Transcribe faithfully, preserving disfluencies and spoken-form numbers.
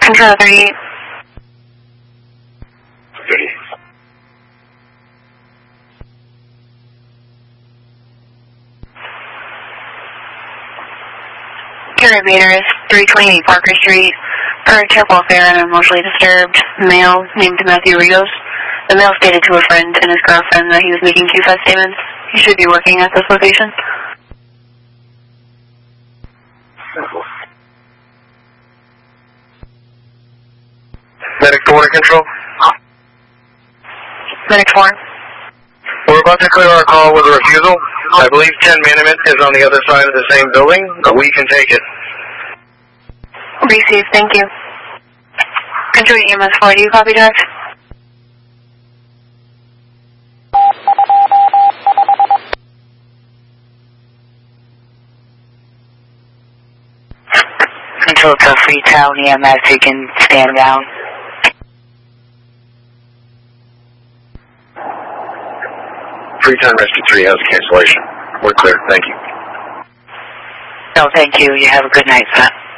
Control thirty-eight. thirty-eight. Carrier Vader is three twenty-eight Parker Street. For terrible affair and emotionally disturbed male named Matthew Rios. The male stated to a friend and his girlfriend that he was making Q five statements. He should be working at this location. Simple. Medic to water control. Medic four. We're about to clear our call with a refusal. I believe ten Maniment is on the other side of the same building, but we can take it. Received, thank you. Control E M S four, do you copy direct? Control to Freetown E M S, you can stand down. Freetown Rescue three has cancellation. We're clear, thank you. No, thank you. You have a good night, sir.